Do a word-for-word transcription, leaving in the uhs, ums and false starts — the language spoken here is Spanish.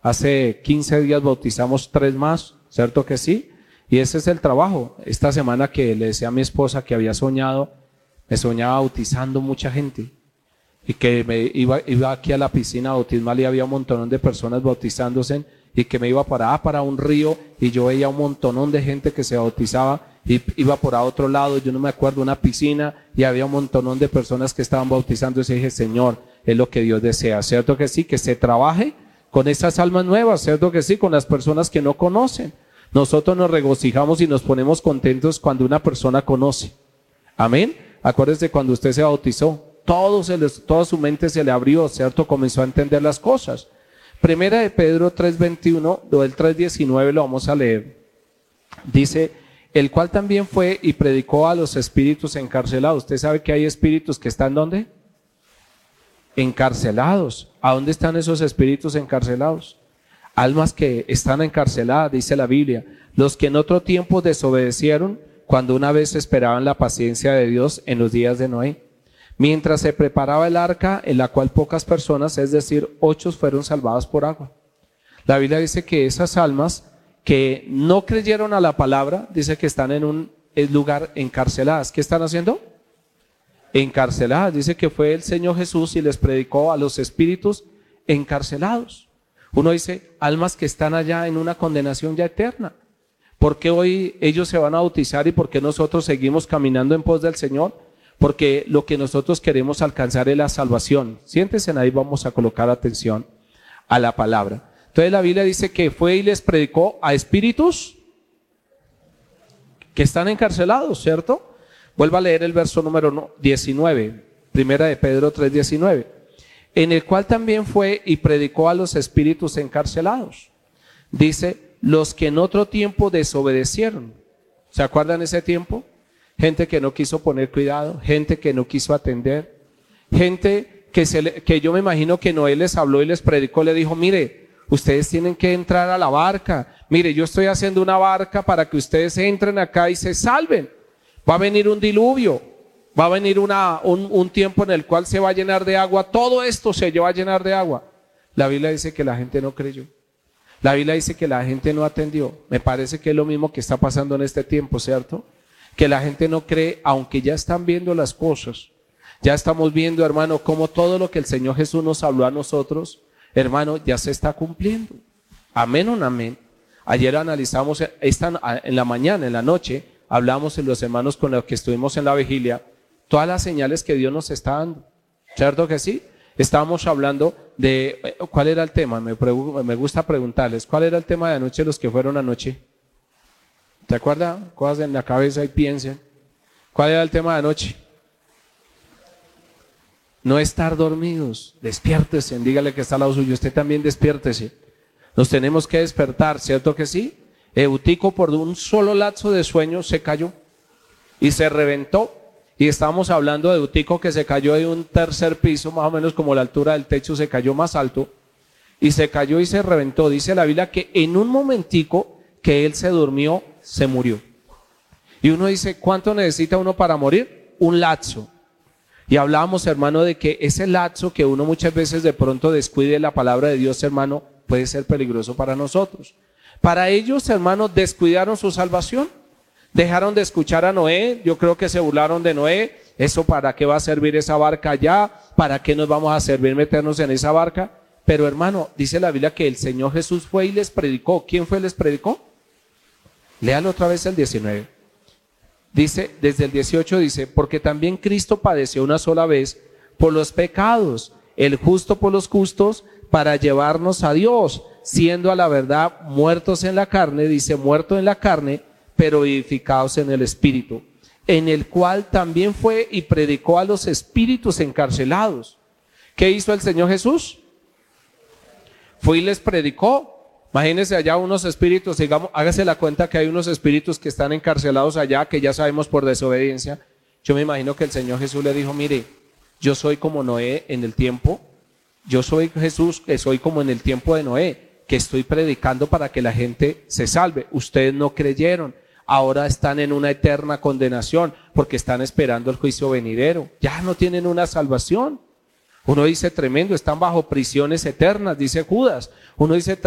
hace quince días bautizamos tres más, ¿cierto que sí? Y ese es el trabajo. Esta semana que le decía a mi esposa que había soñado, me soñaba bautizando mucha gente. Y que me iba, iba aquí a la piscina bautismal y había un montón de personas bautizándose, y que me iba para ah, para un río, y yo veía un montón de gente que se bautizaba, y iba por a otro lado, yo no me acuerdo, una piscina, y había un montón de personas que estaban bautizándose. Y dije, Señor, es lo que Dios desea, ¿cierto que sí? Que se trabaje con esas almas nuevas, ¿cierto que sí? Con las personas que no conocen. Nosotros nos regocijamos y nos ponemos contentos cuando una persona conoce. Amén. Acuérdese cuando usted se bautizó, todo se les, toda su mente se le abrió, ¿cierto? Comenzó a entender las cosas. Primera de Pedro tres veintiuno, o el tres diecinueve lo vamos a leer. Dice, el cual también fue y predicó a los espíritus encarcelados. Usted sabe que hay espíritus que están ¿dónde? Encarcelados. ¿A dónde están esos espíritus encarcelados? Almas que están encarceladas, dice la Biblia, los que en otro tiempo desobedecieron cuando una vez esperaban la paciencia de Dios en los días de Noé, mientras se preparaba el arca en la cual pocas personas, es decir, ocho, fueron salvadas por agua. La Biblia dice que esas almas que no creyeron a la palabra, dice que están en un lugar encarceladas. ¿Qué están haciendo? Encarceladas. Dice que fue el Señor Jesús y les predicó a los espíritus encarcelados. Uno dice, almas que están allá en una condenación ya eterna. ¿Por qué hoy ellos se van a bautizar y por qué nosotros seguimos caminando en pos del Señor? Porque lo que nosotros queremos alcanzar es la salvación. Siéntense ahí, vamos a colocar atención a la palabra. Entonces la Biblia dice que fue y les predicó a espíritus que están encarcelados, ¿cierto? Vuelva a leer el verso número diecinueve, primera de Pedro tres diecinueve. En el cual también fue y predicó a los espíritus encarcelados. Dice, los que en otro tiempo desobedecieron. ¿Se acuerdan ese tiempo? Gente que no quiso poner cuidado, gente que no quiso atender, gente que, se le, que yo me imagino que Noé les habló y les predicó, le dijo, mire, ustedes tienen que entrar a la barca, mire, yo estoy haciendo una barca para que ustedes entren acá y se salven. Va a venir un diluvio, va a venir una, un, un tiempo en el cual se va a llenar de agua, todo esto se va a llenar de agua. La Biblia dice que la gente no creyó. La Biblia dice que la gente no atendió. Me parece que es lo mismo que está pasando en este tiempo, ¿cierto? Que la gente no cree, aunque ya están viendo las cosas. Ya estamos viendo, hermano, cómo todo lo que el Señor Jesús nos habló a nosotros, hermano, ya se está cumpliendo. Amén o no amén. Ayer analizamos, esta, en la mañana, en la noche, hablamos en los hermanos con los que estuvimos en la vigilia, todas las señales que Dios nos está dando. ¿Cierto que sí? Estábamos hablando de, ¿cuál era el tema? Me, me gusta preguntarles, ¿cuál era el tema de anoche los que fueron anoche? ¿Te acuerdas? Cosas en la cabeza y piensen. ¿Cuál era el tema de anoche? No estar dormidos. Despiértese, dígale que está al lado suyo, usted también despiértese. Nos tenemos que despertar, ¿cierto que sí? Eutico por un solo lapso de sueño se cayó y se reventó. Y estábamos hablando de Eutico que se cayó de un tercer piso, más o menos como la altura del techo, se cayó más alto y se cayó y se reventó. Dice la Biblia que en un momentico que él se durmió, se murió. Y uno dice, ¿cuánto necesita uno para morir? Un lapso. Y hablábamos, hermano, de que ese lapso que uno muchas veces de pronto descuide la palabra de Dios, hermano, puede ser peligroso para nosotros. Para ellos, hermano, descuidaron su salvación. Dejaron de escuchar a Noé, yo creo que se burlaron de Noé. ¿Eso para qué va a servir esa barca allá? ¿Para qué nos vamos a servir meternos en esa barca? Pero hermano, dice la Biblia que el Señor Jesús fue y les predicó. ¿Quién fue y les predicó? Léalo otra vez el diecinueve. Dice, desde el dieciocho dice, porque también Cristo padeció una sola vez por los pecados, el justo por los justos, para llevarnos a Dios, siendo a la verdad muertos en la carne, dice muertos en la carne, pero vivificados en el Espíritu, en el cual también fue y predicó a los espíritus encarcelados. ¿Qué hizo el Señor Jesús? Fue y les predicó. Imagínense allá unos espíritus, digamos, hágase la cuenta que hay unos espíritus que están encarcelados allá, que ya sabemos por desobediencia. Yo me imagino que el Señor Jesús le dijo, mire, yo soy como Noé en el tiempo, yo soy Jesús que soy como en el tiempo de Noé, que estoy predicando para que la gente se salve. Ustedes no creyeron. Ahora están en una eterna condenación porque están esperando el juicio venidero. Ya no tienen una salvación. Uno dice tremendo, están bajo prisiones eternas, dice Judas. Uno dice